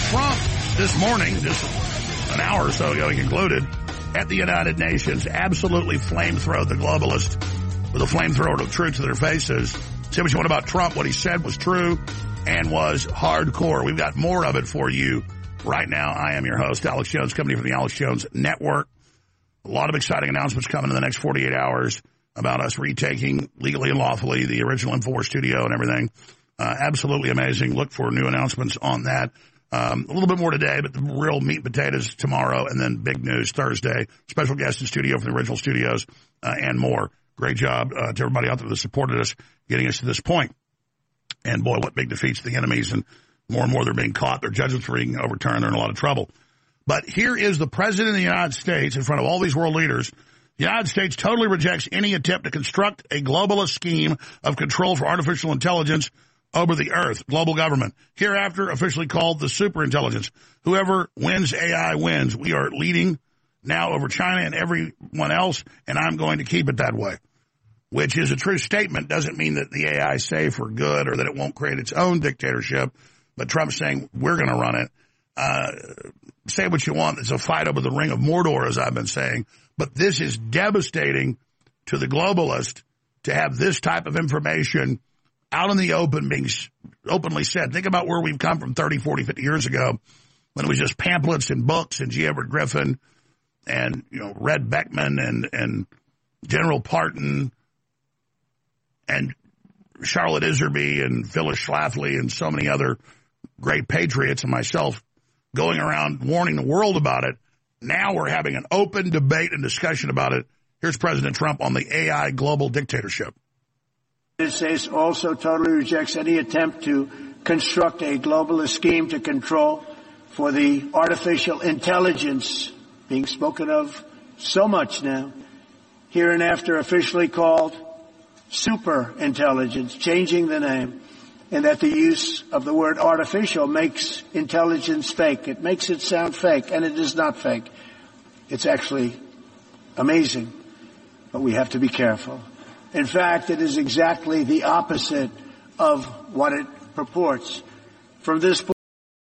Trump this morning, just an hour or so ago, he concluded at the United Nations, absolutely flamethrowed the globalists with a flamethrower of truth to their faces. Say what you want about Trump. What he said was true and was hardcore. We've got more of it for you right now. I am your host, Alex Jones, coming from the Alex Jones Network. A lot of exciting announcements coming in the next 48 hours about us retaking legally and lawfully the original InfoWars studio and everything. Absolutely amazing. Look for new announcements on that. A little bit more today, but the real meat and potatoes tomorrow, and then big news Thursday. Special guest in studio from the original studios, and more. Great job to everybody out there that supported us, getting us to this point. And boy, what big defeats the enemies, and more they're being caught. Their judgments are being overturned. They're in a lot of trouble. But here is the President of the United States in front of all these world leaders. The United States totally rejects any attempt to construct a globalist scheme of control for artificial intelligence over the earth, global government, hereafter officially called the superintelligence. Whoever wins AI wins. We are leading now over China and everyone else, and I'm going to keep it that way, which is a true statement. Doesn't mean that the AI is safe or good or that it won't create its own dictatorship, but Trump's saying we're going to run it. Say what you want. It's a fight over the ring of Mordor, as I've been saying, but this is devastating to the globalist to have this type of information out in the open being openly said. Think about where we've come from 30, 40, 50 years ago when it was just pamphlets and books and G. Edward Griffin and, Red Beckman and General Parton and Charlotte Iserby and Phyllis Schlafly and so many other great patriots and myself going around warning the world about it. Now we're having an open debate and discussion about it. Here's President Trump on the AI global dictatorship. The United States also totally rejects any attempt to construct a globalist scheme to control for the artificial intelligence being spoken of so much now, hereinafter officially called superintelligence, changing the name, and that the use of the word artificial makes intelligence fake. It makes it sound fake, and it is not fake. It's actually amazing, but we have to be careful. In fact, it is exactly the opposite of what it purports. From this point